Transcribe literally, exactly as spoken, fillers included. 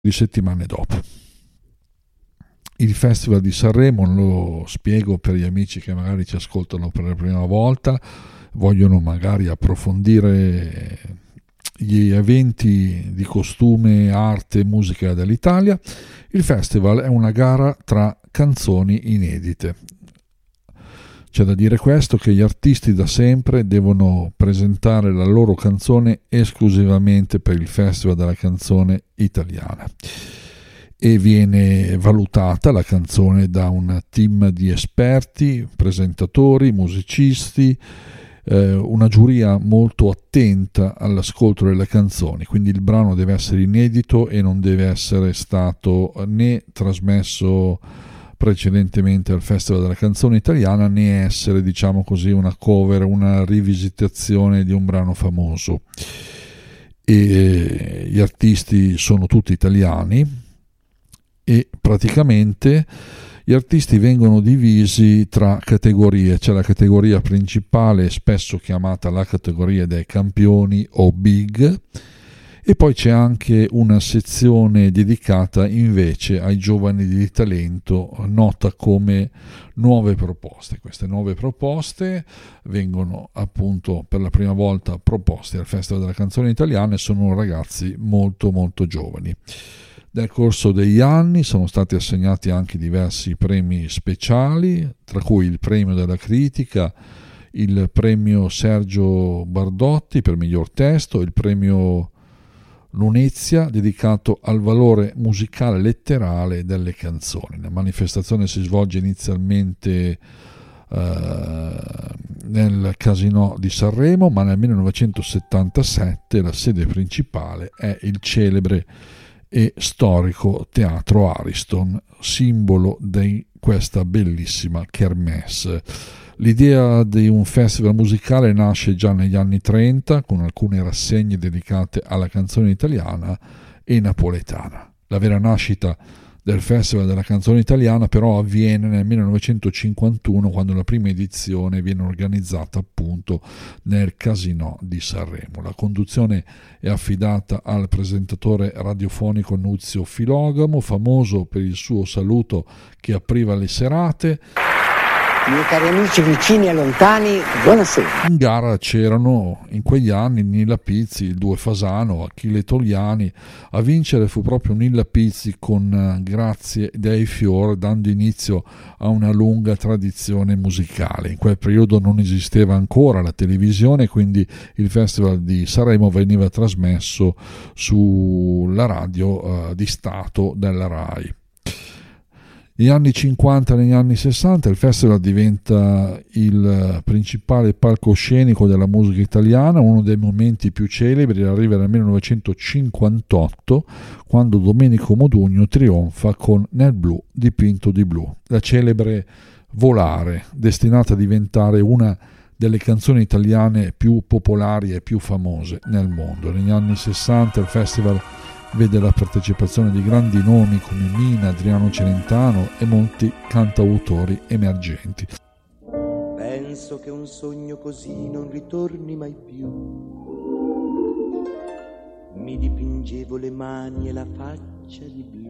di settimane dopo. Il Festival di Sanremo, lo spiego per gli amici che magari ci ascoltano per la prima volta, vogliono magari approfondire gli eventi di costume, arte e musica dell'Italia. Il festival è una gara tra canzoni inedite. C'è da dire questo, che gli artisti da sempre devono presentare la loro canzone esclusivamente per il Festival della Canzone Italiana e viene valutata la canzone da un team di esperti, presentatori, musicisti, eh, una giuria molto attenta all'ascolto delle canzoni, quindi il brano deve essere inedito e non deve essere stato né trasmesso precedentemente al Festival della Canzone Italiana, né essere, diciamo così, una cover, una rivisitazione di un brano famoso. E gli artisti sono tutti italiani e praticamente gli artisti vengono divisi tra categorie. C'è la categoria principale, spesso chiamata la categoria dei campioni o big, e poi c'è anche una sezione dedicata invece ai giovani di talento, nota come nuove proposte. Queste nuove proposte vengono appunto per la prima volta proposte al Festival della Canzone Italiana e sono ragazzi molto molto giovani. Nel corso degli anni sono stati assegnati anche diversi premi speciali, tra cui il premio della critica, il premio Sergio Bardotti per miglior testo, il premio Lunezia dedicato al valore musicale letterale delle canzoni. La manifestazione si svolge inizialmente eh, nel Casinò di Sanremo, ma nel millenovecentosettantasette la sede principale è il celebre e storico Teatro Ariston, simbolo di questa bellissima kermesse. L'idea di un festival musicale nasce già negli anni trenta con alcune rassegne dedicate alla canzone italiana e napoletana. La vera nascita del Festival della Canzone Italiana però avviene nel millenovecentocinquantuno, quando la prima edizione viene organizzata appunto nel Casinò di Sanremo. La conduzione è affidata al presentatore radiofonico Nunzio Filogamo, famoso per il suo saluto che apriva le serate. Miei cari amici vicini e lontani, buonasera. In gara c'erano in quegli anni Nilla Pizzi, il Due Fasano, Achille Togliani. A vincere fu proprio Nilla Pizzi con Grazie dei Fior, dando inizio a una lunga tradizione musicale. In quel periodo non esisteva ancora la televisione, quindi il Festival di Sanremo veniva trasmesso sulla radio eh, di Stato della RAI. Negli anni cinquanta e negli anni sessanta il festival diventa il principale palcoscenico della musica italiana. Uno dei momenti più celebri arriva nel millenovecentocinquantotto, quando Domenico Modugno trionfa con Nel blu dipinto di blu, la celebre Volare, destinata a diventare una delle canzoni italiane più popolari e più famose nel mondo. Negli anni sessanta il festival vede la partecipazione di grandi nomi come Mina, Adriano Celentano e molti cantautori emergenti. Penso che un sogno così non ritorni mai più. Mi dipingevo le mani e la faccia di blu.